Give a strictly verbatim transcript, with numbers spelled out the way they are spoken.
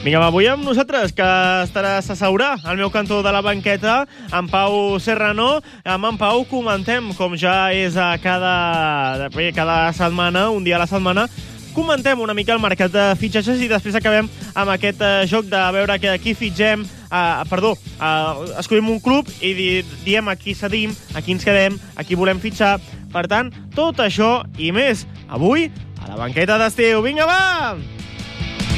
Vinga, va, avui amb nosaltres, que estarà s'asseurà al meu cantó de la banqueta, en Pau Serrano. Amb en Pau comentem, com ja és a cada, cada setmana, un dia a la setmana, comentem una mica el mercat de fitxatges i després acabem amb aquest uh, joc de veure que aquí fitgem, uh, perdó, uh, escollim un club i di diem a qui cedim, a qui ens quedem, a qui volem fitxar. Per tant, tot això i més avui a la banqueta d'estiu. Vinga, va!